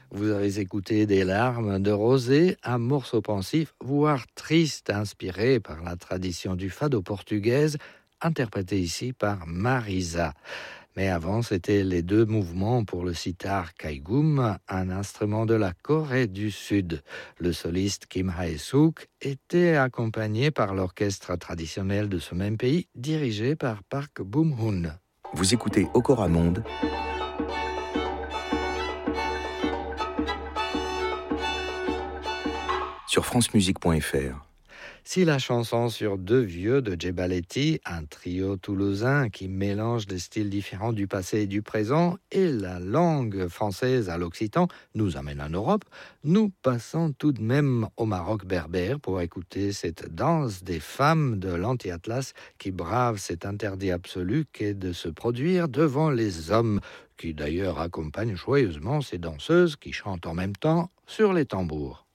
Vous avez écouté Des larmes de rosée, un morceau pensif, voire triste, inspiré par la tradition du fado portugaise, interprété ici par Marisa. Mais avant, c'était les deux mouvements pour le sitar kaigum, un instrument de la Corée du Sud. Le soliste Kim Hae-suk était accompagné par l'orchestre traditionnel de ce même pays, dirigé par Park Boom-hoon. Vous écoutez Okora Monde sur francemusique.fr. Si la chanson sur Deux vieux de Djebaletti, un trio toulousain qui mélange des styles différents du passé et du présent, et la langue française à l'occitan, nous amène en Europe, nous passons tout de même au Maroc berbère pour écouter cette danse des femmes de l'Anti-Atlas qui brave cet interdit absolu qu'est de se produire devant les hommes, qui d'ailleurs accompagnent joyeusement ces danseuses qui chantent en même temps sur les tambours.